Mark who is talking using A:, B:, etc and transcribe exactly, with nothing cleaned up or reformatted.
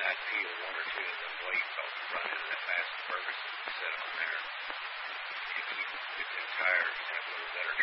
A: I'd peel one or two of them weights off the front end of that Bass Ferguson and set them on there. It keep, get them tires have a little better